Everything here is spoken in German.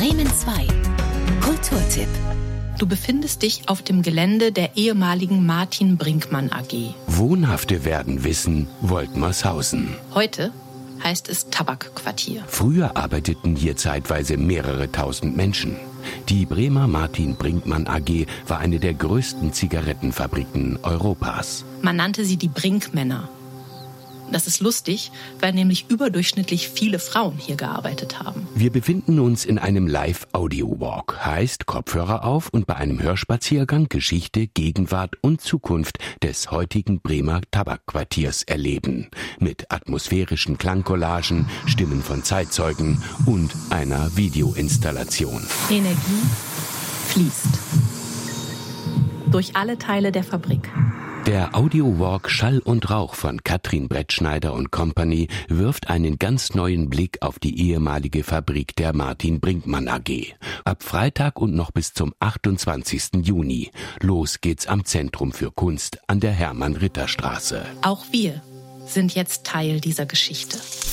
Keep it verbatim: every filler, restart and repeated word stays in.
Bremen zwei. Kulturtipp. Du befindest dich auf dem Gelände der ehemaligen Martin Brinkmann A G. Wohnhafte werden wissen, Woltmershausen. Heute heißt es Tabakquartier. Früher arbeiteten hier zeitweise mehrere tausend Menschen. Die Bremer Martin Brinkmann A G war eine der größten Zigarettenfabriken Europas. Man nannte sie die Brinkmänner. Das ist lustig, weil nämlich überdurchschnittlich viele Frauen hier gearbeitet haben. Wir befinden uns in einem Live-Audio-Walk, heißt Kopfhörer auf und bei einem Hörspaziergang Geschichte, Gegenwart und Zukunft des heutigen Bremer Tabakquartiers erleben. Mit atmosphärischen Klangcollagen, Stimmen von Zeitzeugen und einer Videoinstallation. Energie fließt durch alle Teile der Fabrik. Der Audio-Walk Schall und Rauch von Katrin Brettschneider und Company wirft einen ganz neuen Blick auf die ehemalige Fabrik der Martin Brinkmann A G. Ab Freitag und noch bis zum achtundzwanzigsten Juni. Los geht's am Zentrum für Kunst an der Hermann-Ritter-Straße. Auch wir sind jetzt Teil dieser Geschichte.